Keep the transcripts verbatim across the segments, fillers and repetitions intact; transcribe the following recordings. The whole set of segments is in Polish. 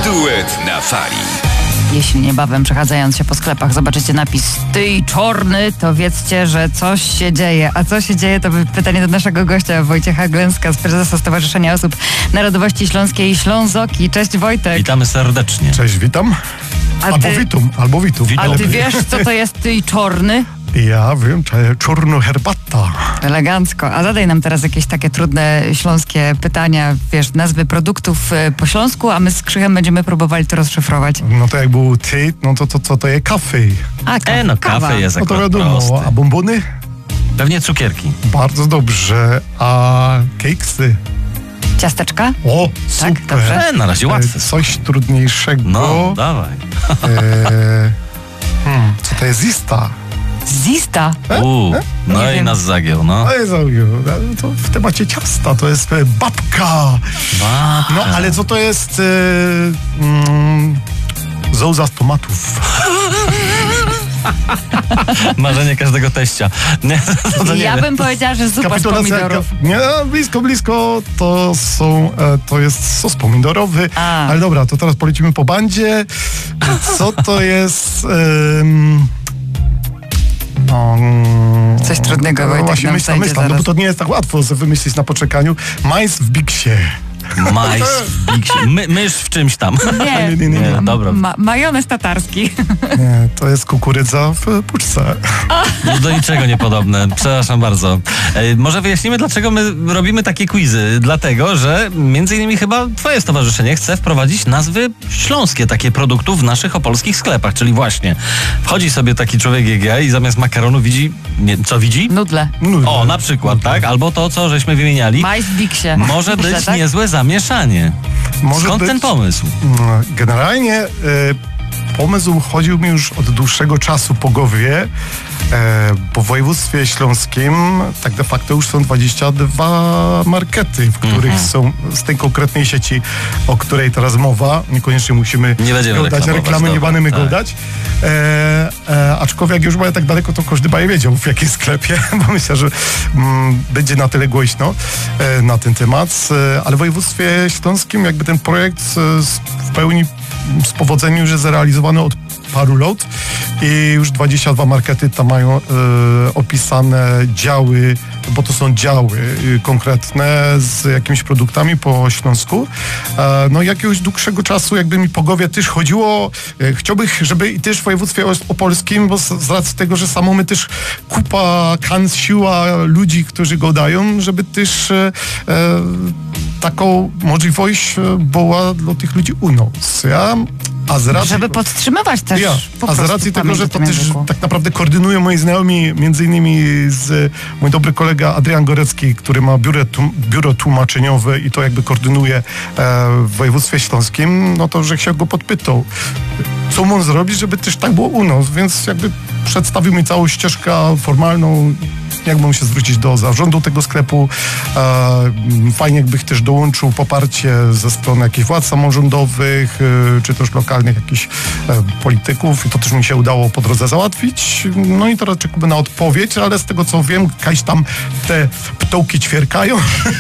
Duet na fali. Jeśli niebawem przechadzając się po sklepach zobaczycie napis Ty i czorny, to wiedzcie, że coś się dzieje. A co się dzieje, to pytanie do naszego gościa Wojciecha Glęska z prezesa Stowarzyszenia Osób Narodowości Śląskiej Ślązoki. Cześć Wojtek. Witamy serdecznie. Cześć, witam. A albo ty, witum, albo witum. A ty wiesz, co to jest Ty i czorny? Ja wiem, to jest czarno herbata. Elegancko. A zadaj nam teraz jakieś takie trudne śląskie pytania, wiesz, nazwy produktów po śląsku, a my z Krzychem będziemy próbowali to rozszyfrować. No to jak był ty, no to co to, to jest kafe. A, ka- E, no kawa. kafe jest No to akurat wiadomo, prosty. a bombony? Pewnie cukierki. Bardzo dobrze. A keksy? Ciasteczka? O, Tak, super. dobrze. E, na razie łatwe. E, Coś trudniejszego. No, dawaj. E, hmm, co to jest zista? Zista. Uuu, no Nie i wiem. nas zagiął, no. To jest, to w temacie ciasta, to jest e, babka. Babka. No, ale co to jest e, mm, zouza z tomatów? Marzenie każdego teścia. Nie, to, to nie Ja wiem. bym powiedziała, że zupa z Kapitulacja pomidorów. ka- Nie, no, blisko, blisko. To są, e, to jest sos pomidorowy. A. Ale dobra, to teraz polecimy po bandzie. Co to jest... Ym, no, Coś trudnego, no, Wojtek, właśnie nam myślę, zajdzie myślę, no zaraz. bo to nie jest tak łatwo sobie wymyślić na poczekaniu. Majs w biksie. Majs w biksie. My, mysz w czymś tam. Nie, Nie, nie, nie. Nie, dobra. Ma- majonez tatarski. Nie, to jest kukurydza w puszce. Do niczego niepodobne. Przepraszam bardzo. E, może wyjaśnimy, dlaczego my robimy takie quizy. Dlatego, że między innymi chyba twoje stowarzyszenie chce wprowadzić nazwy śląskie takie produktów w naszych opolskich sklepach. Czyli właśnie wchodzi sobie taki człowiek jak ja i zamiast makaronu widzi... Nie, co widzi? Nudle. No, O, na przykład, tak? Albo to, co żeśmy wymieniali. Majs w biksie. Może Myślę, być tak? niezłe zamieszanie. Może Skąd być- ten pomysł? No, generalnie e, pomysł chodził mi już od dłuższego czasu po głowie, e, bo w województwie śląskim tak de facto już są dwadzieścia dwa markety, w których Mhm. są z tej konkretnej sieci, o której teraz mowa. Niekoniecznie musimy Nie będziemy go dać, reklamować, reklamy nie dobra, będziemy go tak. dać. E, e, aczkolwiek jak już mają tak daleko, to każdy będzie wiedział, w jakim sklepie, bo myślę, że mm, będzie na tyle głośno e, na ten temat. E, ale w województwie śląskim jakby ten projekt e, z- w pełni z powodzeniem już jest zrealizowany od paru lat i już dwadzieścia dwa markety tam mają e, opisane działy, bo to są działy e, konkretne z jakimiś produktami po śląsku. E, no jakiegoś dłuższego czasu jakby mi po głowie też chodziło, e, chciałbym, żeby i też w województwie os- opolskim, bo z, z racji tego, że samo my też kupa kan siła ludzi, którzy go dają, żeby też e, e, taką możliwość e, była dla tych ludzi u nas. Ja, a z racji... Żeby podtrzymywać też Ja, po a z prostu racji tego, pamięć że o to tym też języku. tak naprawdę koordynują moi znajomi, między innymi z mój dobry kolega Adrian Gorecki, który ma biuro, tłum, biuro tłumaczeniowe i to jakby koordynuje e, w województwie śląskim, no to, że się go podpytał, co on zrobić, żeby też tak było u nas, więc jakby przedstawił mi całą ścieżkę formalną, jak mam się zwrócić do zarządu tego sklepu. E, fajnie jakbych też dołączył poparcie ze strony jakichś władz samorządowych, e, czy też lokalnych jakichś e, polityków i to też mi się udało po drodze załatwić. No i teraz czekamy na odpowiedź, ale z tego co wiem, jakaś tam te ptołki ćwierkają,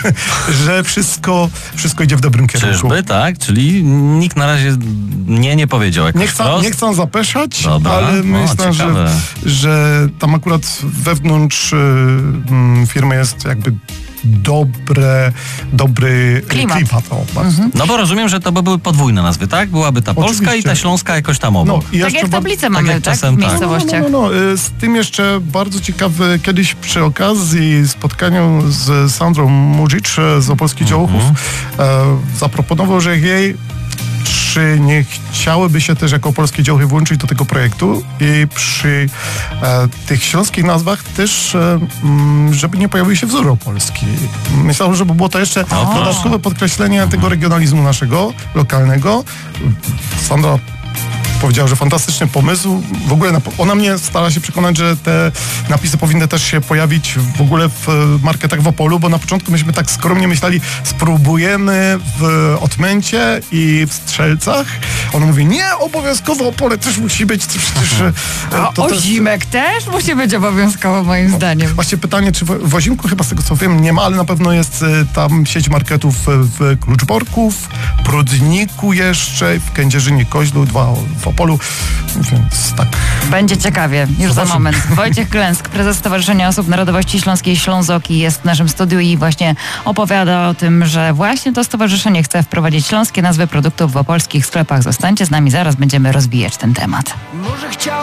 że wszystko, wszystko idzie w dobrym kierunku. Czyżby, tak? Czyli nikt na razie nie, nie powiedział jakoś Nie chcę, wprost. nie chcę zapeszać, Dobra. ale O, myślę, że, ciekawe. że tam akurat wewnątrz y, mm, firmy jest jakby dobre, dobry Klimat. klimat. O, bardzo. No bo rozumiem, że to by były podwójne nazwy, tak? Byłaby ta polska Oczywiście. i ta śląska jakoś tam obok. No, i Tak jeszcze jak ba- tablicę mamy, jak tak? czasem W tak. miejscowościach. No, no, no, no. Z tym jeszcze bardzo ciekawy, kiedyś przy okazji spotkaniu z Sandrą Murzyc z Opolskich Działuchów e, zaproponował, że jej czy nie chciałyby się też jako polskie działy włączyć do tego projektu i przy e, tych śląskich nazwach też, e, m, żeby nie pojawił się wzór opolski. Myślałem, że by było to jeszcze O, dodatkowe podkreślenie tego regionalizmu naszego, lokalnego. Sandra powiedziała, że fantastyczny pomysł. W ogóle na, ona mnie stara się przekonać, że te napisy powinny też się pojawić w ogóle w marketach w Opolu, bo na początku myśmy tak skromnie myśleli, spróbujemy w Otmęcie i w Strzelcach, On mówi, nie, obowiązkowo Opole też musi być, to przecież... e, A to też- Ozimek też musi być obowiązkowo, moim zdaniem. Właśnie pytanie, czy w, w Ozimku chyba z tego co wiem nie ma, ale na pewno jest y, tam sieć marketów w, w Kluczborku, w Prodniku jeszcze, w Kędzierzynie Koźlu, dwa w Opolu, więc tak. Będzie ciekawie, już za Zobaczymy. moment. Wojciech Glęsk, prezes Stowarzyszenia Osób Narodowości Śląskiej Ślązoki, jest w naszym studiu i właśnie opowiada o tym, że właśnie to stowarzyszenie chce wprowadzić śląskie nazwy produktów w opolskich sklepach. Zostańcie z nami, zaraz będziemy rozwijać ten temat. Może chciał